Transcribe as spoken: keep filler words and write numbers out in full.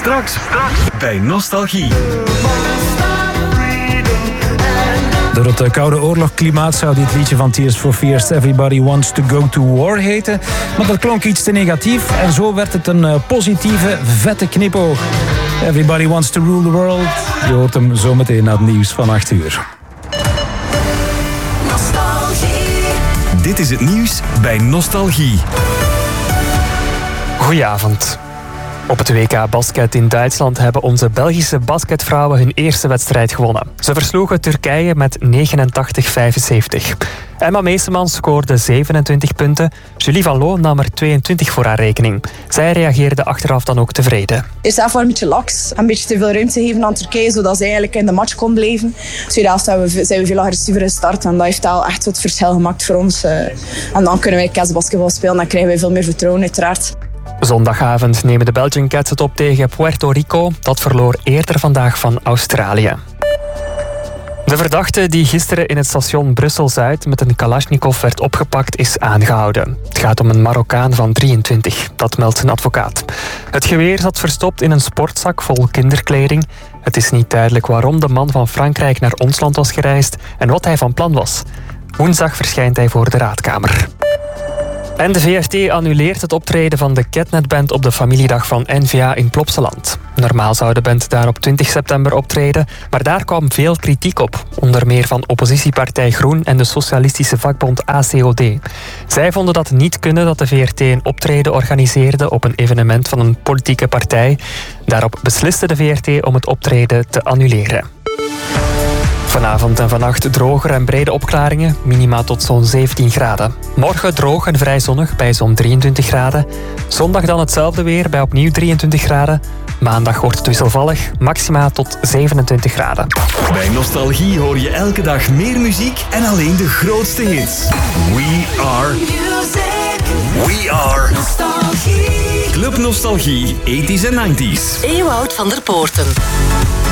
Straks, straks bij Nostalgie. Door het koude oorlogklimaat zou dit liedje van Tears for Fears Everybody Wants to Go to War heten. Maar dat klonk iets te negatief en zo werd het een positieve, vette knipoog. Everybody Wants to Rule the World. Je hoort hem zometeen na het nieuws van acht uur. Dit is het nieuws bij Nostalgie. Goedenavond. Op het W K Basket in Duitsland hebben onze Belgische basketvrouwen hun eerste wedstrijd gewonnen. Ze versloegen Turkije met negenentachtig vijfenzeventig. Emma Meeseman scoorde zevenentwintig punten. Julie Van Loo nam er tweeëntwintig voor haar rekening. Zij reageerde achteraf dan ook tevreden. Eerst zelf een beetje laks, een beetje te veel ruimte geven aan Turkije, zodat ze eigenlijk in de match kon blijven. Tweede helft zijn we veel agressiever gestart en dat heeft al echt het verschil gemaakt voor ons. En dan kunnen wij kerstbasketbal spelen en dan krijgen wij veel meer vertrouwen uiteraard. Zondagavond nemen de Belgian Cats het op tegen Puerto Rico. Dat verloor eerder vandaag van Australië. De verdachte die gisteren in het station Brussel-Zuid met een Kalashnikov werd opgepakt is aangehouden. Het gaat om een Marokkaan van drieëntwintig, dat meldt zijn advocaat. Het geweer zat verstopt in een sportzak vol kinderkleding. Het is niet duidelijk waarom de man van Frankrijk naar ons land was gereisd en wat hij van plan was. Woensdag verschijnt hij voor de raadkamer. En de V R T annuleert het optreden van de Catnet-band op de familiedag van N V A in Plopsaland. Normaal zou de band daar op twintig september optreden, maar daar kwam veel kritiek op. Onder meer van oppositiepartij Groen en de socialistische vakbond A C O D. Zij vonden dat niet kunnen dat de V R T een optreden organiseerde op een evenement van een politieke partij. Daarop besliste de V R T om het optreden te annuleren. Vanavond en vannacht droger en brede opklaringen, minima tot zo'n zeventien graden. Morgen droog en vrij zonnig bij zo'n drieëntwintig graden. Zondag dan hetzelfde weer bij opnieuw drieëntwintig graden. Maandag wordt het wisselvallig, maxima tot zevenentwintig graden. Bij Nostalgie hoor je elke dag meer muziek en alleen de grootste hits. We are... We are... Nostalgie. Club Nostalgie, tachtiger en negentiger. Ewout van der Poorten.